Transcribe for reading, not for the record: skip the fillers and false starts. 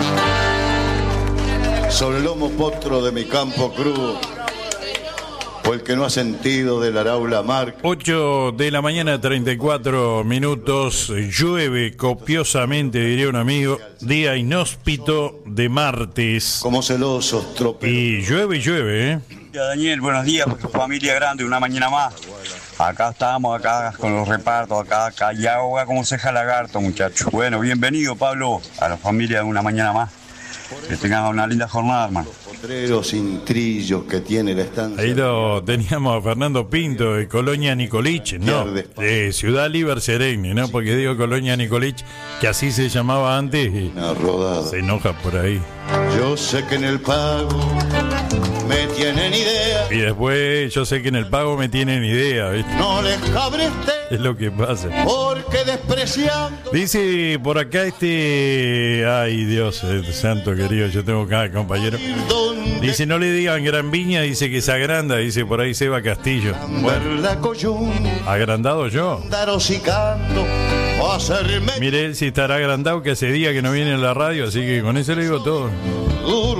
Sobre el lomo potro de mi campo crudo, o el que no ha sentido del Araula Mar. 8 de la mañana, 34 minutos. Llueve copiosamente, diría un amigo. Día inhóspito de martes. Como celosos troperos. Y llueve, ¿eh? Daniel, buenos días, familia grande, una mañana más. Acá estamos, acá con los repartos, acá y agua como ceja lagarto, muchachos. Bueno, bienvenido, Pablo, a la familia de una mañana más. Que tengan una linda jornada, hermano. Potreros sin trillos que tiene la estancia. Ahí lo teníamos a Fernando Pinto de Colonia Nicolich, ¿no? De Ciudad Liber Sereni, ¿no? Porque digo Colonia Nicolich, que así se llamaba antes y Una rodada. se enoja por ahí. Yo sé que en el pago me tienen idea. Y después yo sé que en el pago me tienen idea, ¿viste? No les cabreste, Es lo que pasa. porque despreciando. Dice por acá ay Dios, santo querido, yo tengo cada compañero. Dice, no le digan Gran Viña, dice que se agranda, dice por ahí Seba Castillo. Ver la coyunta, ¿Agrandado yo? andar hocicando, o hacerme Mire él si estará agrandado que hace día que no viene a la radio, así que con eso le digo todo. duro.